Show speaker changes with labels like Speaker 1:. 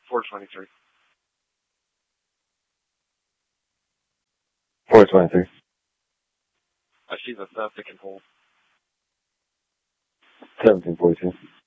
Speaker 1: 423.
Speaker 2: 423.
Speaker 1: I see the theft it can hold.
Speaker 2: 1742.